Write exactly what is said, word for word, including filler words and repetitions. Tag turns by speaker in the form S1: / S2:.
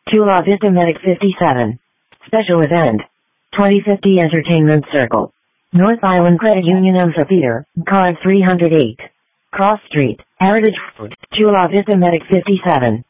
S1: Chula Vista Medic fifty-seven. Special event. twenty fifty Entertainment Circle. North Island Credit Union Amphitheater, car three hundred eight. Cross Street, Heritage Road, Chula Vista Medic fifty-seven.